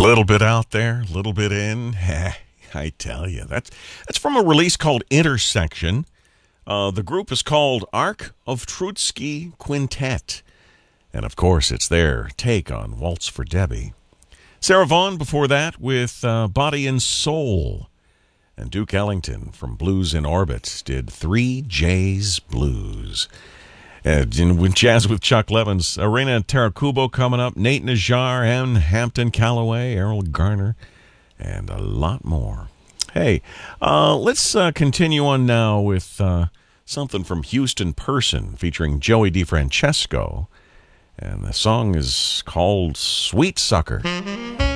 Little bit out there, little bit in. I tell you, that's from a release called Intersection. The group is called Ark of Trotsky Quintet. And, of course, it's their take on Waltz for Debbie. Sarah Vaughan before that with Body and Soul. And Duke Ellington from Blues in Orbit did 3J's Blues. With Jazz with Chuck Levins, Arena Tarakubo coming up, Nate Najar, and Hampton Calloway, Errol Garner, and a lot more. Hey, let's continue on now with something from Houston Person featuring Joey DeFrancesco. And the song is called Sweet Sucker.